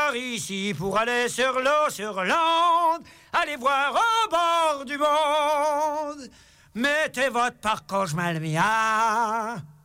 par ici pour aller sur l'eau, sur l'onde, allez voir au bord du monde. Mettez votre parcours, je mets le mien.